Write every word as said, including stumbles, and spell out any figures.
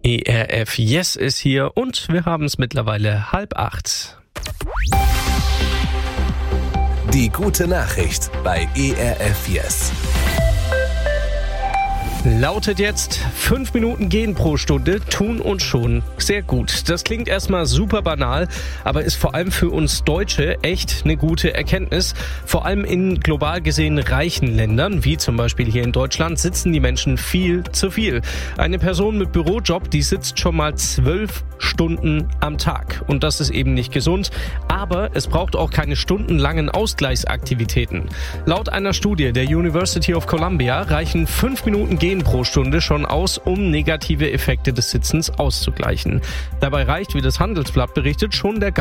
E R F Yes ist hier und wir haben es mittlerweile halb acht. Die gute Nachricht bei E R F Yes. Lautet jetzt, fünf Minuten gehen pro Stunde, tun und schon sehr gut. Das klingt erstmal super banal, aber ist vor allem für uns Deutsche echt eine gute Erkenntnis. Vor allem in global gesehen reichen Ländern, wie zum Beispiel hier in Deutschland, sitzen die Menschen viel zu viel. Eine Person mit Bürojob, die sitzt schon mal zwölf Stunden am Tag. Und das ist eben nicht gesund, aber es braucht auch keine stundenlangen Ausgleichsaktivitäten. Laut einer Studie der University of Columbia reichen fünf Minuten Gehen pro Stunde schon aus, um negative Effekte des Sitzens auszugleichen. Dabei reicht, wie das Handelsblatt berichtet, schon der